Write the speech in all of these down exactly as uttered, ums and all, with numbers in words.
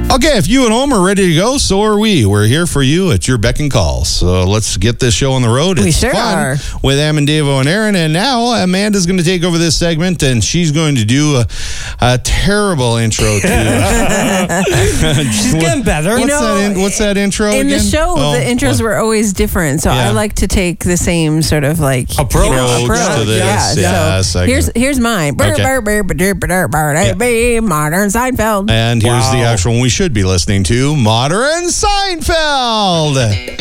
Okay, if you at home are ready to go, so are we. We're here for you at your beck and call. So let's get this show on the road. It's we sure fun are. with Em and Davo and Aaron. And now Amanda's going to take over this segment, and she's going to do a, a terrible intro to. She's getting better. What's, You know, that, in, what's that intro In again? the show, Oh, the intros what? were always different, so Yeah. I like to take the same sort of like Approach. you know, Approach approach. to this, Yeah. yeah, so segment. here's here's mine. Brr, Okay. brr, brr, brr, brr, brr, brr, Modern Seinfeld. And here's Wow. the actual one we should be listening to, Modern Seinfeld.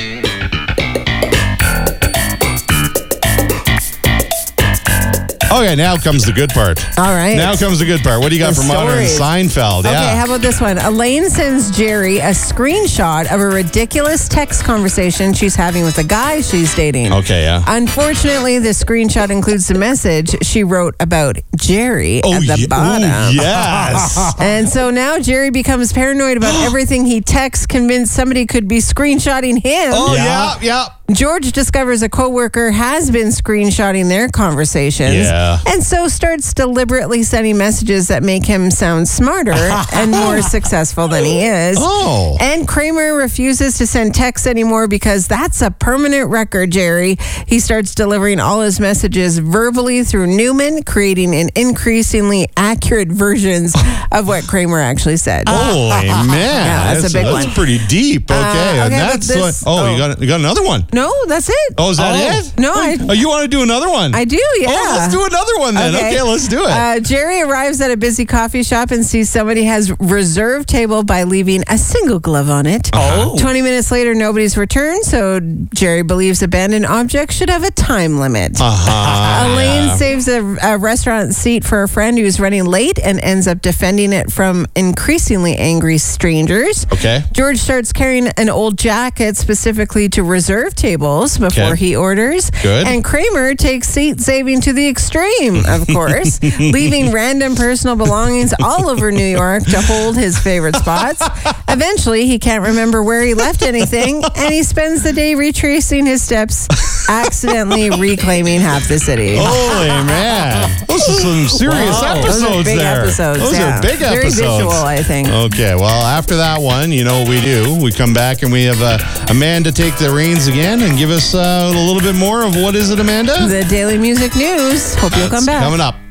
Okay, now comes the good part. All right. Now comes the good part. What do you got The for Modern stories. Seinfeld? Okay, Yeah. how about this one? Elaine sends Jerry a screenshot of a ridiculous text conversation she's having with a guy she's dating. Okay, yeah. Unfortunately, the screenshot includes a message she wrote about Jerry at the ye- bottom. ooh, yes. And so now Jerry becomes paranoid about everything he texts, convinced somebody could be screenshotting him. Oh, yeah, yeah. George discovers a coworker has been screenshotting their conversations Yeah. and so starts deliberately sending messages that make him sound smarter and more successful than he is. Oh. And Kramer refuses to send texts anymore because that's a permanent record, Jerry. He starts delivering all his messages verbally through Newman, creating an increasingly accurate versions of what Kramer actually said. Holy man. Yeah, that's a big that's one. pretty deep. Okay. Uh, and okay, but that's this- what, oh, oh. You, got, you got another one. No, that's it. Oh, is that Oh. it? No, I- Oh, you want to do another one? I do, yeah. Oh, let's do another one then. Okay, let's do it. Uh, Jerry arrives at a busy coffee shop and sees somebody has reserved table by leaving a single glove on it. Oh. twenty minutes later, nobody's returned, so Jerry believes abandoned objects should have a time limit. uh-huh. Elaine saves a, a restaurant seat for a friend who's running late and ends up defending it from increasingly angry strangers. Okay. George starts carrying an old jacket specifically to reserve tables before Okay. he orders. Good. And Kramer takes seat saving to the extreme, of course, leaving random personal belongings all over New York to hold his favorite spots. Eventually, he can't remember where he left anything, and he spends the day retracing his steps, accidentally reclaiming half the city. Holy man. Those are some serious Wow. episodes Those are big there. episodes. Those yeah. are big Very episodes. visual, I think. Okay, well, after that one, you know what we do. We come back and we have uh, Amanda take the reins again and give us uh, a little bit more of what is it, Amanda? The Daily Music News. Hope you'll come That's back. coming up.